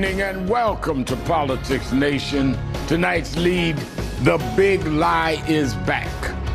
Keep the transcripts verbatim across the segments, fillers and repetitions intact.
And welcome to Politics Nation. Tonight's lead, the big lie is back.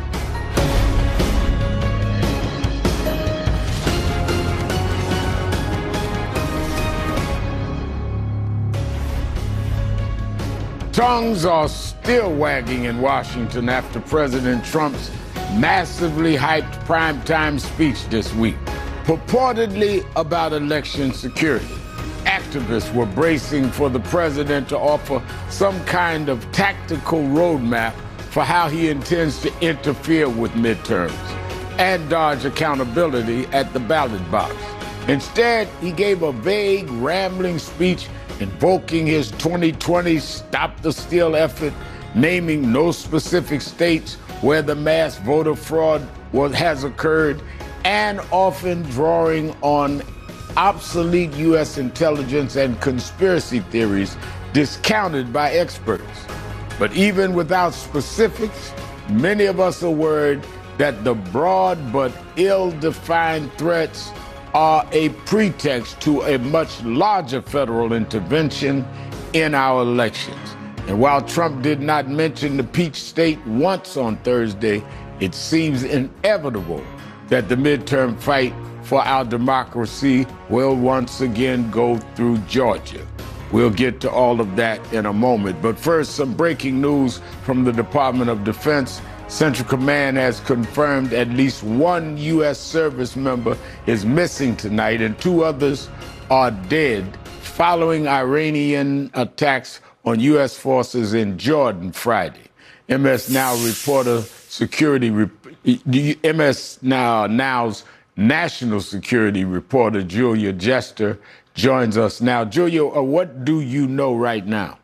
Tongues are still wagging in Washington after President Trump's massively hyped primetime speech this week, purportedly about election security. Activists were bracing for the president to offer some kind of tactical roadmap for how he intends to interfere with midterms and dodge accountability at the ballot box. Instead, he gave a vague, rambling speech invoking his twenty twenty Stop the Steal effort, naming no specific states where the mass voter fraud was, has occurred, and often drawing on obsolete U S intelligence and conspiracy theories discounted by experts. But even without specifics, many of us are worried that the broad but ill-defined threats are a pretext to a much larger federal intervention in our elections. And while Trump did not mention the Peach State once on Thursday, it seems inevitable that the midterm fight for our democracy will once again go through Georgia. We'll get to all of that in a moment. But first, some breaking news from the Department of Defense. Central Command has confirmed at least one U S service member is missing tonight and two others are dead following Iranian attacks on U S forces in Jordan Friday. M S Now reporter security, M S Now Now's national security reporter Julia Jester joins us now. Julia, what do you know right now?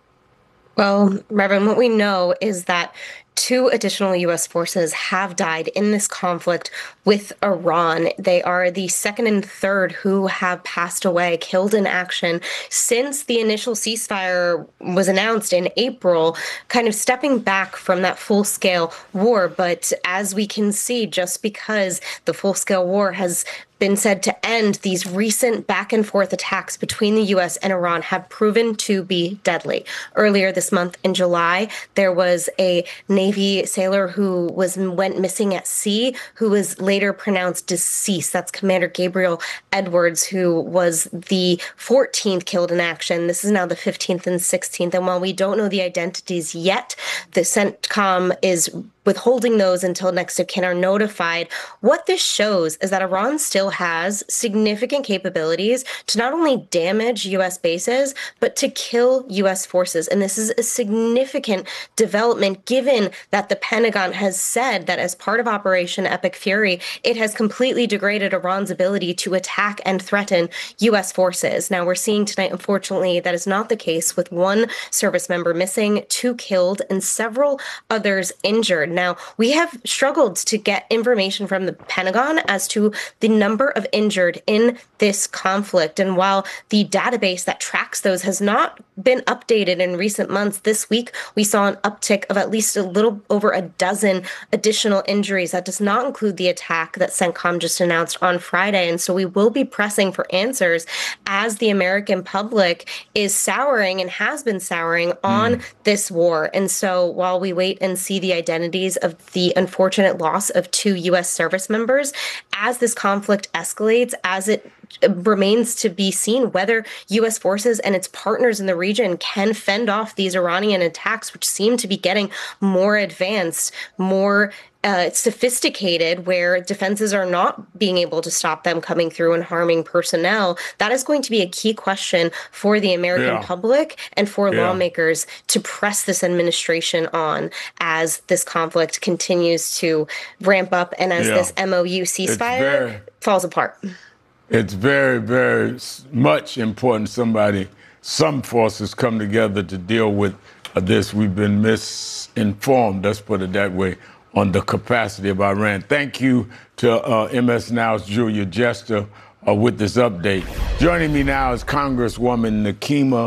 Well, Reverend, what we know is that two additional U S forces have died in this conflict with Iran. They are the second and third who have passed away, killed in action since the initial ceasefire was announced in April, kind of stepping back from that full-scale war. But as we can see, just because the full-scale war has been said to end, these recent back and forth attacks between the U S and Iran have proven to be deadly. Earlier this month in July, there was a Navy sailor who was went missing at sea, who was later pronounced deceased. That's Commander Gabriel Edwards, who was the fourteenth killed in action. This is now the fifteenth and sixteenth. And while we don't know the identities yet, the CENTCOM is withholding those until next of kin are notified. What this shows is that Iran still has significant capabilities to not only damage U S bases, but to kill U S forces. And this is a significant development given that the Pentagon has said that as part of Operation Epic Fury, it has completely degraded Iran's ability to attack and threaten U S forces. Now, we're seeing tonight, unfortunately, that is not the case, with one service member missing, two killed, and several others injured. Now, we have struggled to get information from the Pentagon as to the number of injured in this conflict. And while the database that tracks those has not been updated in recent months, this week we saw an uptick of at least a little over a dozen additional injuries. That does not include the attack that CENTCOM just announced on Friday. And so we will be pressing for answers as the American public is souring and has been souring on mm. this war. And so while we wait and see the identities of the unfortunate loss of two U S service members, as this conflict escalates, as it remains to be seen whether U S forces and its partners in the region can fend off these Iranian attacks, which seem to be getting more advanced, more uh, sophisticated, where defenses are not being able to stop them coming through and harming personnel. That is going to be a key question for the American yeah. public and for yeah. lawmakers to press this administration on as this conflict continues to ramp up and as yeah. this M O U ceasefire very, falls apart. It's very, very much important somebody, some forces come together to deal with uh, this. We've been misinformed, let's put it that way, on the capacity of Iran. Thank you to uh, M S Now's Julia Jester uh, with this update. Joining me now is Congresswoman Nekima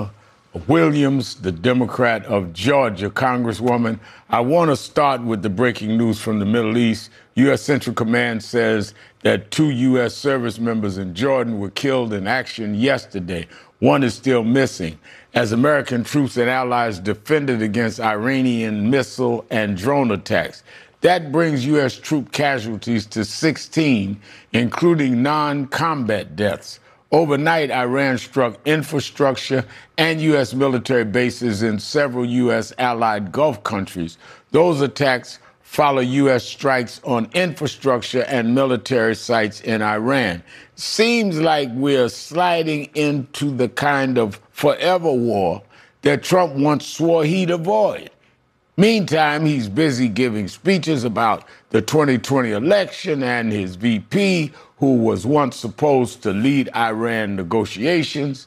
Williams, the Democrat of Georgia. Congresswoman, I want to start with the breaking news from the Middle East. U S. Central Command says that two U S service members in Jordan were killed in action yesterday. One is still missing, as American troops and allies defended against Iranian missile and drone attacks. That brings U S troop casualties to sixteen, including non-combat deaths. Overnight, Iran struck infrastructure and U S military bases in several U S allied Gulf countries. Those attacks follow U S strikes on infrastructure and military sites in Iran. Seems like we're sliding into the kind of forever war that Trump once swore he'd avoid. Meantime, he's busy giving speeches about the twenty twenty election, and his V P, who was once supposed to lead Iran negotiations,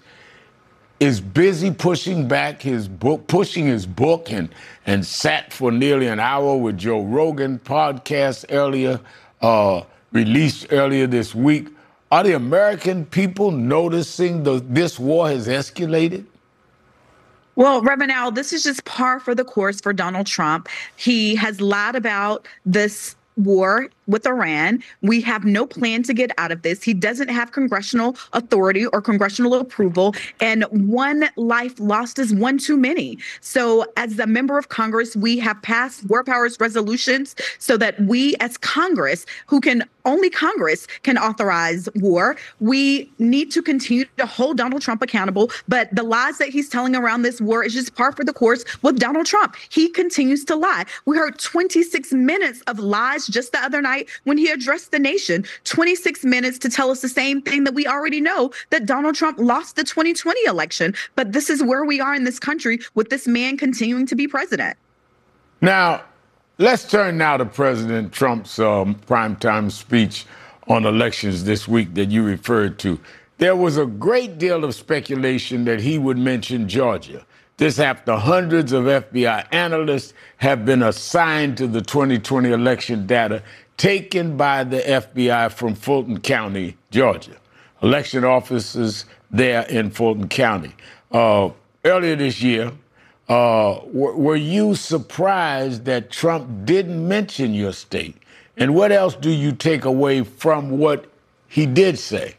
is busy pushing back his book, pushing his book, and, and sat for nearly an hour with Joe Rogan podcast earlier, uh, released earlier this week. Are the American people noticing the, this war has escalated? Well, Reverend Al, this is just par for the course for Donald Trump. He has lied about this war with Iran. We have no plan to get out of this. He doesn't have congressional authority or congressional approval, and one life lost is one too many. So as a member of Congress, we have passed war powers resolutions so that we as Congress, who can only Congress can authorize war, we need to continue to hold Donald Trump accountable. But the lies that he's telling around this war is just par for the course with Donald Trump. He continues to lie. We heard twenty-six minutes of lies just the other night when he addressed the nation, twenty-six minutes to tell us the same thing that we already know, that Donald Trump lost the twenty twenty election. But this is where we are in this country with this man continuing to be president. Now, let's turn now to President Trump's um, primetime speech on elections this week that you referred to. There was a great deal of speculation that he would mention Georgia. This after hundreds of F B I analysts have been assigned to the twenty twenty election data taken by the F B I from Fulton County, Georgia. Election officers there in Fulton County. Uh, earlier this year, uh, w- were you surprised that Trump didn't mention your state? And what else do you take away from what he did say?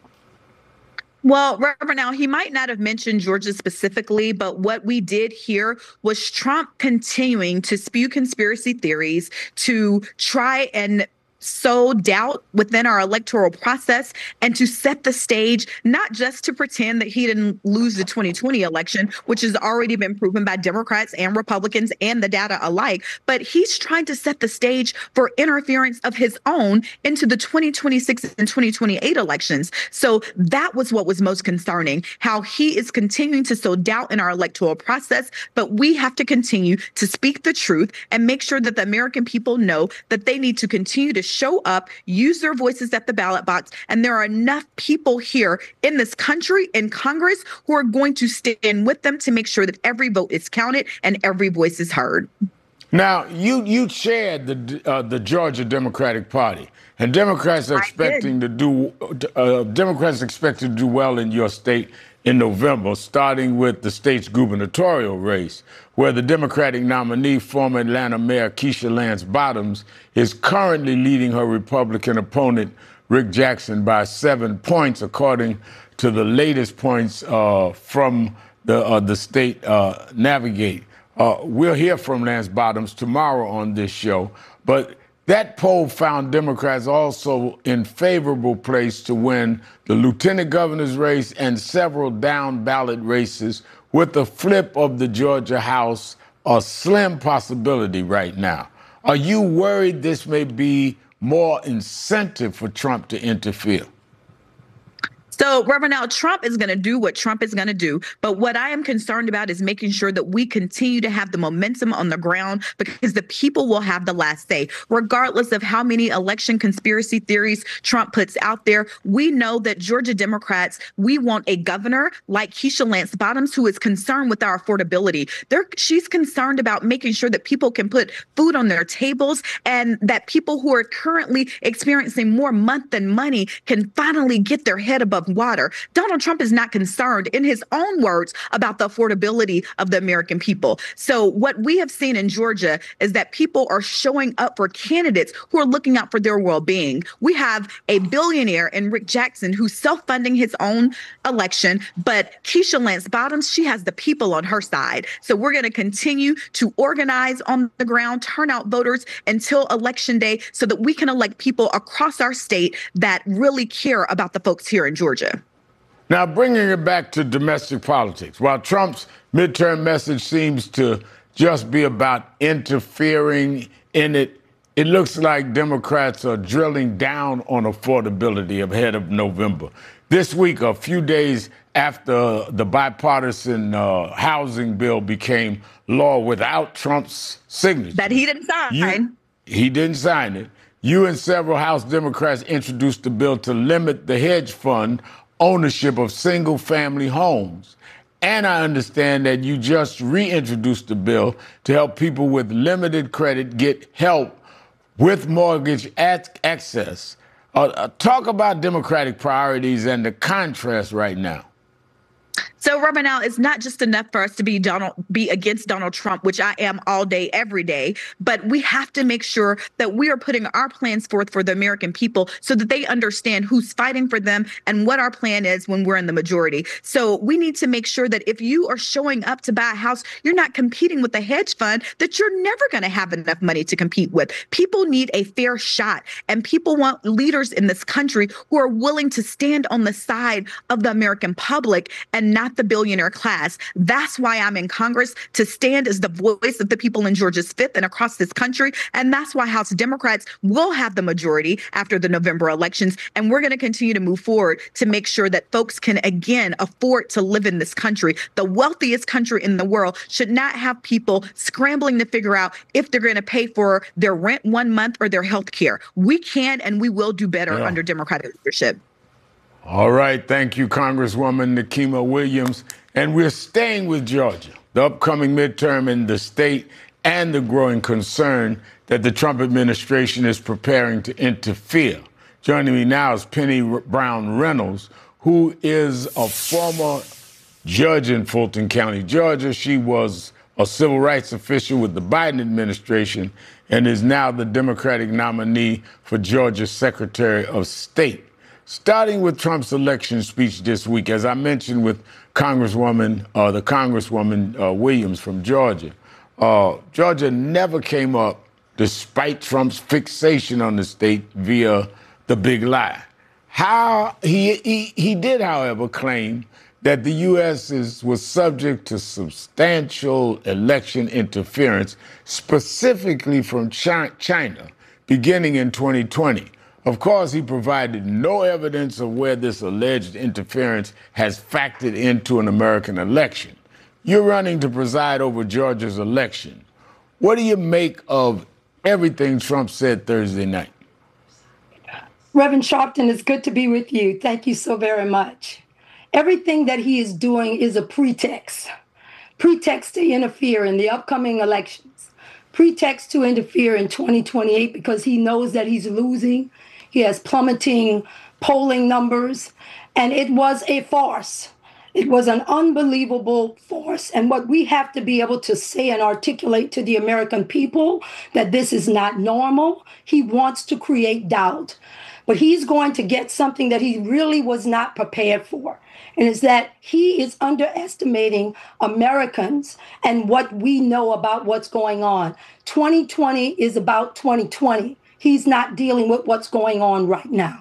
Well, Reverend, now he might not have mentioned Georgia specifically, but what we did hear was Trump continuing to spew conspiracy theories to try and sow doubt within our electoral process and to set the stage, not just to pretend that he didn't lose the twenty twenty election, which has already been proven by Democrats and Republicans and the data alike, but he's trying to set the stage for interference of his own into the twenty twenty-six and twenty twenty-eight elections. So that was what was most concerning, how he is continuing to sow doubt in our electoral process, but we have to continue to speak the truth and make sure that the American people know that they need to continue to show up, use their voices at the ballot box. And there are enough people here in this country, in Congress, who are going to stand with them to make sure that every vote is counted and every voice is heard. Now, you you chaired the uh, the Georgia Democratic Party, and Democrats are expecting to do uh, Democrats expect to do well in your state in November, starting with the state's gubernatorial race, where the Democratic nominee, former Atlanta Mayor Keisha Lance Bottoms, is currently leading her Republican opponent, Rick Jackson, by seven points, according to the latest points uh, from the uh, the state uh, Navigate. Uh, we'll hear from Lance Bottoms tomorrow on this show, but that poll found Democrats also in favorable place to win the lieutenant governor's race and several down ballot races, with the flip of the Georgia House a slim possibility right now. Are you worried this may be more incentive for Trump to interfere? So, Reverend Al, Trump is going to do what Trump is going to do. But what I am concerned about is making sure that we continue to have the momentum on the ground, because the people will have the last say. Regardless of how many election conspiracy theories Trump puts out there, we know that Georgia Democrats, we want a governor like Keisha Lance Bottoms, who is concerned with our affordability. They're, she's concerned about making sure that people can put food on their tables, and that people who are currently experiencing more month than money can finally get their head above of water. Donald Trump is not concerned, in his own words, about the affordability of the American people. So what we have seen in Georgia is that people are showing up for candidates who are looking out for their well-being. We have a billionaire in Rick Jackson who's self-funding his own election, but Keisha Lance Bottoms, she has the people on her side. So we're going to continue to organize on the ground, turn out voters until election day so that we can elect people across our state that really care about the folks here in Georgia. Now, bringing it back to domestic politics, while Trump's midterm message seems to just be about interfering in it, it looks like Democrats are drilling down on affordability ahead of November. This week, a few days after the bipartisan uh, housing bill became law without Trump's signature. That he didn't sign. You, he didn't sign it. You and several House Democrats introduced a bill to limit the hedge fund ownership of single-family homes. And I understand that you just reintroduced a bill to help people with limited credit get help with mortgage access. Uh, talk about Democratic priorities and the contrast right now. So, Reverend Al, it's not just enough for us to be Donald, be against Donald Trump, which I am all day, every day, but we have to make sure that we are putting our plans forth for the American people so that they understand who's fighting for them and what our plan is when we're in the majority. So we need to make sure that if you are showing up to buy a house, you're not competing with a hedge fund that you're never going to have enough money to compete with. People need a fair shot, and people want leaders in this country who are willing to stand on the side of the American public and not the billionaire class. That's why I'm in Congress, to stand as the voice of the people in Georgia's fifth and across this country. And that's why House Democrats will have the majority after the November elections. And we're going to continue to move forward to make sure that folks can, again, afford to live in this country. The wealthiest country in the world should not have people scrambling to figure out if they're going to pay for their rent one month or their health care. We can and we will do better yeah. under Democratic leadership. All right. Thank you, Congresswoman Nikema Williams. And we're staying with Georgia, the upcoming midterm in the state, and the growing concern that the Trump administration is preparing to interfere. Joining me now is Penny Brown Reynolds, who is a former judge in Fulton County, Georgia. She was a civil rights official with the Biden administration and is now the Democratic nominee for Georgia's Secretary of State. Starting with Trump's election speech this week, as I mentioned with Congresswoman, uh, the Congresswoman uh, Williams from Georgia, uh, Georgia never came up despite Trump's fixation on the state via the big lie. How he he, he did, however, claim that the U S is, was subject to substantial election interference, specifically from China, beginning in twenty twenty. Of course, he provided no evidence of where this alleged interference has factored into an American election. You're running to preside over Georgia's election. What do you make of everything Trump said Thursday night? Reverend Sharpton, it's good to be with you. Thank you so very much. Everything that he is doing is a pretext, pretext to interfere in the upcoming elections, pretext to interfere in twenty twenty-eight because he knows that he's losing. He has plummeting polling numbers, and it was a farce. It was an unbelievable farce. And what we have to be able to say and articulate to the American people, that this is not normal. He wants to create doubt, but he's going to get something that he really was not prepared for. And it's that he is underestimating Americans and what we know about what's going on. twenty twenty is about twenty twenty. He's not dealing with what's going on right now.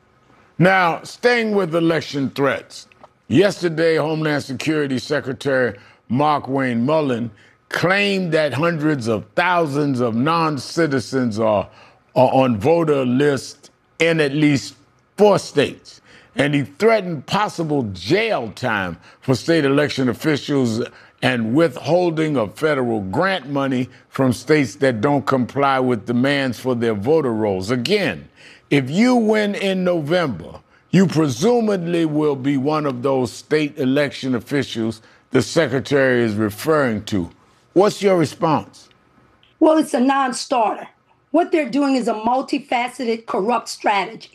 Now, staying with election threats. Yesterday, Homeland Security Secretary Markwayne Mullin claimed that hundreds of thousands of non-citizens are, are on voter lists in at least four states. And he threatened possible jail time for state election officials and withholding of federal grant money from states that don't comply with demands for their voter rolls. Again, if you win in November, you presumably will be one of those state election officials the secretary is referring to. What's your response? Well, it's a non-starter. What they're doing is a multifaceted, corrupt strategy.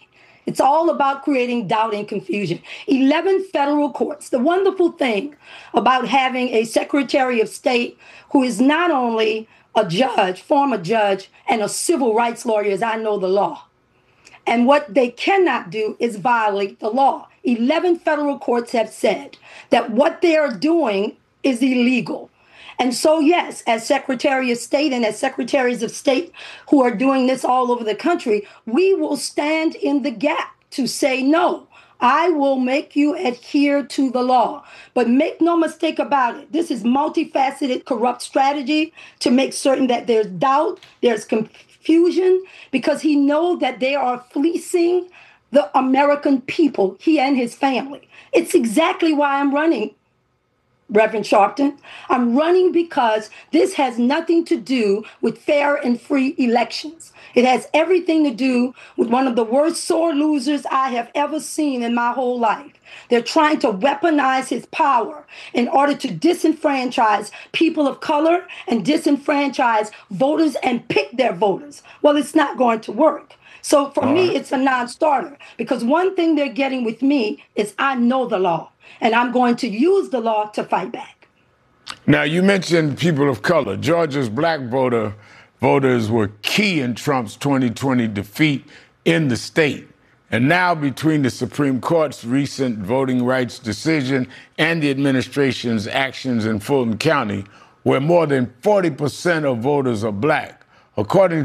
It's all about creating doubt and confusion. eleven federal courts. The wonderful thing about having a Secretary of State who is not only a judge, former judge, and a civil rights lawyer, as I know the law. And what they cannot do is violate the law. eleven federal courts have said that what they are doing is illegal. And so, yes, as Secretary of State and as Secretaries of State who are doing this all over the country, we will stand in the gap to say, no, I will make you adhere to the law. But make no mistake about it. This is multifaceted, corrupt strategy to make certain that there's doubt, there's confusion, because he knows that they are fleecing the American people, he and his family. It's exactly why I'm running, Reverend Sharpton. I'm running because this has nothing to do with fair and free elections. It has everything to do with one of the worst sore losers I have ever seen in my whole life. They're trying to weaponize his power in order to disenfranchise people of color and disenfranchise voters and pick their voters. Well, it's not going to work. So for me, it's a non-starter, because one thing they're getting with me is I know the law. And I'm going to use the law to fight back. Now, you mentioned people of color. Georgia's black voter voters were key in Trump's twenty twenty defeat in the state. And now, between the Supreme Court's recent voting rights decision and the administration's actions in Fulton County, where more than forty percent of voters are black, according